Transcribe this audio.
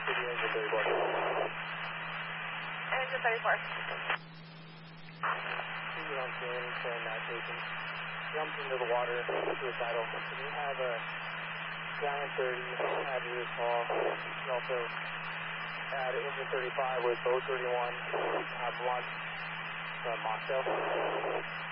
City engine 34. Engine 34. He's on scene, carrying that patient. Jumped into the water, suicidal. Can you have a Giant 30 add to this call? You also add engine 35 with boat 31, have lunch from Moxtel.